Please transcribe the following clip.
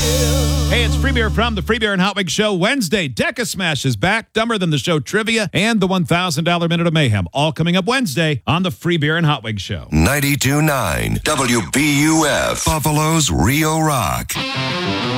Hey, it's Free Beer from the Free Beer and Hot Wings Show. Wednesday, Deca Smash is back, Dumber Than the Show trivia, and the $1,000 Minute of Mayhem. All coming up Wednesday on the Free Beer and Hot Wings Show. 92.9 WBUF, Buffalo's Rio Rock.